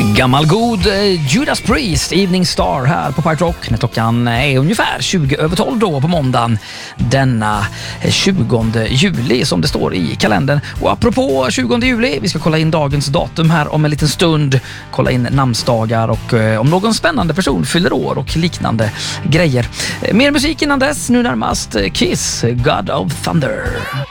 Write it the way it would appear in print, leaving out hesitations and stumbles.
Gammal god Judas Priest, Evening Star här på Pirate Rock när klockan är ungefär 20:12 då på måndagen denna 20 juli som det står i kalendern. Och apropå 20 juli, vi ska kolla in dagens datum här om en liten stund, kolla in namnsdagar och om någon spännande person fyller år och liknande grejer. Mer musik innan dess, nu närmast Kiss, God of Thunder.